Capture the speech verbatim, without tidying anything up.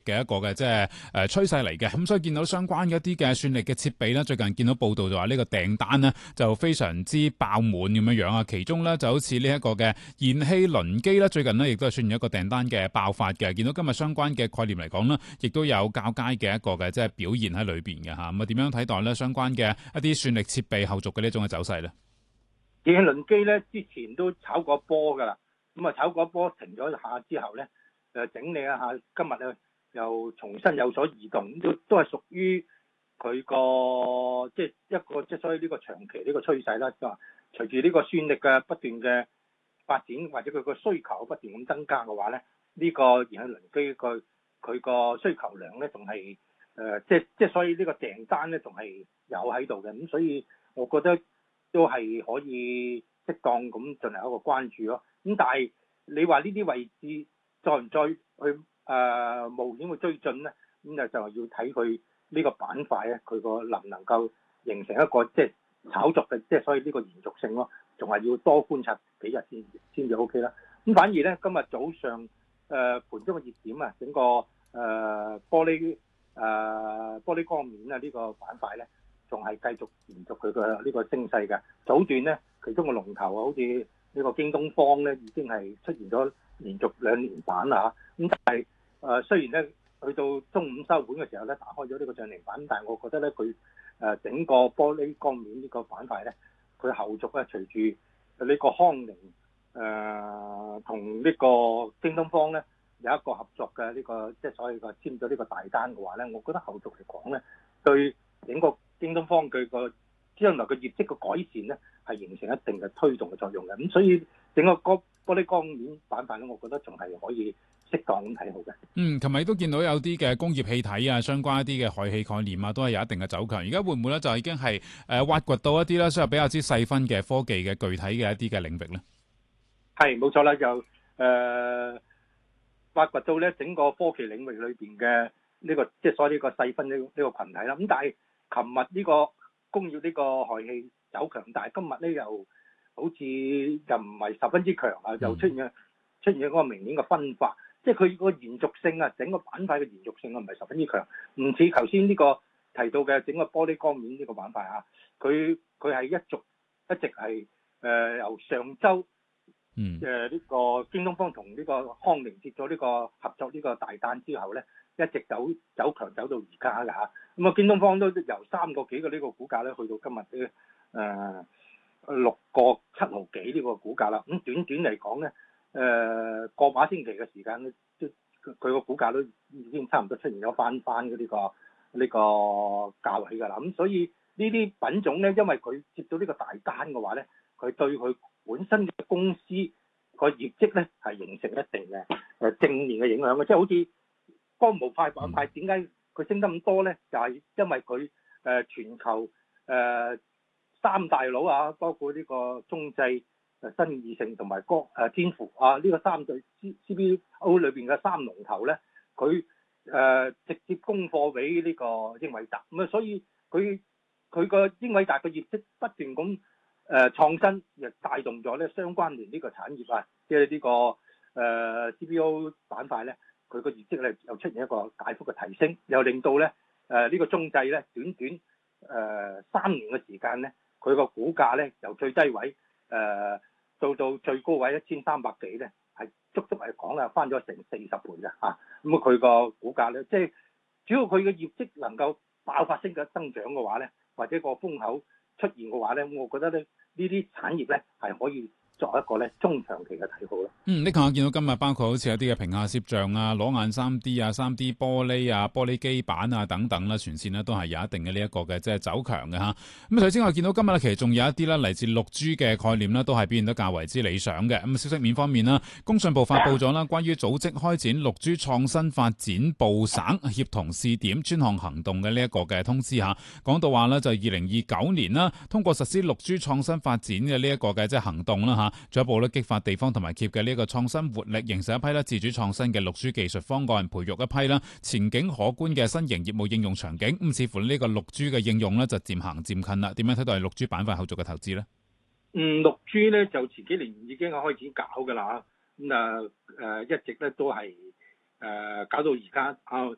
嘅一個嘅即係誒趨勢嚟嘅。咁所以見到相關嘅一啲嘅算力嘅設備咧，最近見到報道就話呢個訂單呢就非常之爆滿咁樣樣啊。其中咧就好似呢一個嘅燃氣輪機咧，最近呢亦都係出現一個訂單嘅爆發嘅。見到今日相關嘅概念嚟講呢，亦都有較佳嘅一個嘅即係表現喺裏邊嘅嚇。咁啊點樣睇待咧相關嘅一啲算力設備後續嘅呢種嘅走勢咧？ 燃氣輪機咧之前都炒過波㗎啦，咁啊炒過波停咗一下之後咧，誒整理一下，今日咧又重新有所移動，都都係屬於佢個即係一個即係所以呢個長期呢個趨勢啦。就話隨住呢個算力嘅不斷嘅發展，或者佢個需求不斷咁增加嘅話咧，呢個燃氣輪機個佢個需求量咧仲係誒即係即係所以呢個訂單咧仲係有喺度嘅，咁所以我覺得都係可以適當咁進行一個關注咯。咁但係你話呢啲位置再唔再去誒、呃、冒險去追進咧？咁就就係要睇佢呢個板塊咧，佢個能唔能夠形成一個即係炒作嘅，即係所以呢個延續性咯，仲係要多觀察幾日先先至 O K 啦。咁反而咧今日早上誒、呃、盤中嘅熱點啊，整個誒、呃、玻璃誒、呃、玻璃光面啊呢個板塊咧，仲係繼續延續佢嘅呢個升勢嘅。早段咧，其中個龍頭啊，好似呢個京東方咧，已經係出現咗連續兩年板啦嚇。咁但係誒、呃、雖然咧去到中午收盤嘅時候咧，打開咗呢個漲停板，但係我覺得咧佢誒整個玻璃光面呢個板塊咧，佢後續咧隨住呢個康寧誒同呢個京東方咧有一個合作嘅呢、這個即係所謂個簽咗呢個大單嘅話咧，我覺得後續嚟講咧對整個京東方佢個將來嘅業績嘅改善咧，係形成一定嘅推動嘅作用嘅。咁所以整個玻璃光面板塊咧，我覺得仲係可以適當咁睇好嘅。 嗯，琴日都見到有啲嘅工業氣體啊，相關一啲嘅氦氣概念啊，都係有一定嘅走強。而家會唔會咧就已經係誒、呃、挖掘到一啲咧，所以比較之細分嘅科技嘅具體嘅一啲嘅領域咧？係冇錯啦，就誒、呃、挖掘到咧整個科技領域裏邊嘅呢個即係所謂呢個細分呢呢個羣體啦。咁但係琴日呢個工業呢個氦氣走強，但係今日咧又好似又唔係十分之強啊，又出現咗、嗯、出現咗嗰個明顯嘅分化，即係佢個延續性啊，整個板塊嘅延續性啊唔係十分之強，唔似頭先呢個提到嘅整個玻璃光面呢個板塊啊，佢佢係一續一直係誒、呃、由上週誒呢個京東方同呢個康寧接咗呢個合作呢個大單之後咧，一直走走強走到而家㗎嚇。咁啊，京東方都由三個幾嘅呢個股價咧，去到今日嘅誒六個七毫幾呢個股價啦。咁短短嚟講咧，誒、呃、個把星期嘅時間咧，都佢個股價都已經差唔多出現咗翻翻嘅呢個呢、呢個價位㗎啦。咁所以呢啲品種咧，因為佢接到呢個大單嘅話咧，佢對佢本身嘅公司個業績咧係形成一定嘅誒正面嘅影響嘅，即係好似光模塊板塊點解佢升得咁多咧？就係、是、因為佢誒、呃、全球誒、呃、三大佬啊，包括呢個中製、誒新意盛同埋光誒天符啊，呢、這個三對 C P O 裏邊嘅三龍頭咧，佢誒、呃、直接供貨俾呢個英偉達，咁啊，所以佢佢個英偉達嘅業績不斷咁。誒、呃、創新亦帶動咗咧相關聯呢個產業啊，即係呢個誒、呃、C P O 板塊咧，佢個業績咧又出現一個大幅嘅提升，又令到咧誒呢、呃這個中製咧短短誒、呃、三年嘅時間咧，佢個股價咧由最低位誒、呃、到到最高位一千三百幾咧，係足足嚟講啊翻咗成四十倍嘅嚇。咁啊佢個股價咧，即係只要佢嘅業績能夠爆發性嘅增長嘅話咧，或者個風口出現嘅話咧，我覺得咧。呢啲產業咧係可以作一個咧中長期嘅睇好咯。 嗯，呢個我見到今日包括好似有啲嘅屏下攝像啊、裸眼 三 D 啊、三 D 玻璃啊、玻璃基板啊等等啦，全線呢都係有一定嘅呢一個嘅即係走強嘅嚇。咁首先我見到今日咧，其實仲有一啲咧嚟自六 G 嘅概念咧，都係表現得較為之理想嘅。咁消息面方面啦，工信部發布咗啦，關於組織開展六 G 創新發展部省協同試點專項行動嘅呢一個嘅通知嚇，講到話呢，就二零二九年啦，通過實施六 G 創新發展嘅呢一個嘅即係行動啦嚇，進一步咧激發地方同埋企業嘅呢個創新活力，形成一批咧自主創新嘅六 G 技術方案，培育一批啦前景可觀嘅新型業務應用場景。咁似乎呢個六 G 嘅應用咧就漸行漸近啦。點樣睇到係六 G 板塊後續嘅投資咧？ 嗯，六 G 咧就前幾年已經開始搞㗎啦，咁啊誒一直咧都係誒、呃、搞到而家啊，